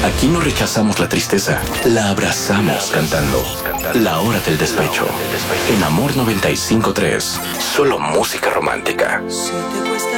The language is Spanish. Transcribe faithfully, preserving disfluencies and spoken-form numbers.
Aquí no rechazamos la tristeza, la abrazamos cantando. La hora del despecho. En Amor noventa y cinco tres. Solo música romántica.